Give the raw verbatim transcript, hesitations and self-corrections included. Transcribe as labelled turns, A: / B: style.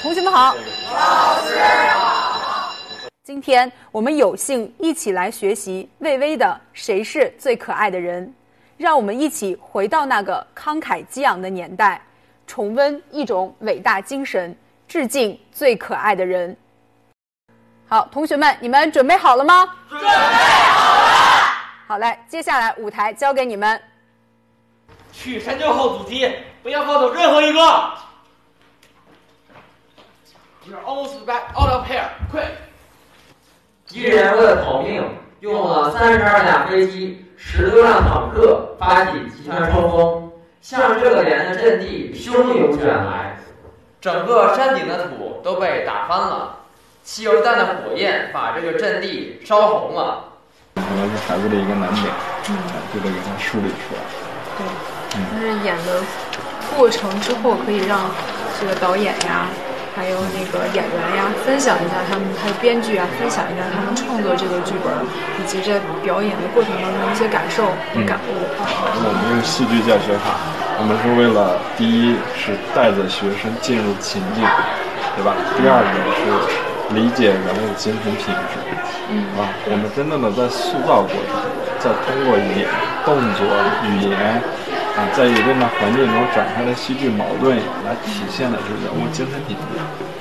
A: 同学们好，老师好。今天我们有幸一起来学习魏巍的《谁是最可爱的人》，让我们一起回到那个慷慨激昂的年代，重温一种伟大精神，致敬最可爱的人。好，同学们，你们准备好了吗？
B: 准备好了。
A: 好嘞，接下来舞台交给你们。
B: 去山丘后主题，不要放走任何一个。You're almost back out of here, quick！
C: 敌人为了逃命，用了三十二架飞机、十多辆坦克发起集团冲锋，向这个连的阵地汹涌卷来，整个山顶的土都被打翻了，汽油弹的火焰把这个阵地烧红了。
D: 可能是孩子的一个难点，嗯，就得给他梳理出来。
E: 对，但是演的过程之后，可以让这个导演呀，还有那个演员呀，分享一下他们，还有编剧啊，分享一下他们创作这个剧本以及在表演的过程当中的一些感受和感悟。
D: 嗯、我们用戏剧教学法，我们是为了第一是带着学生进入情境，对吧？第二个是理解人物精神品质。嗯啊，我们真正的在塑造过程，在通过演、动作、语言啊，在一定的环境中展开的戏剧矛盾，来体现的是人物精神品质。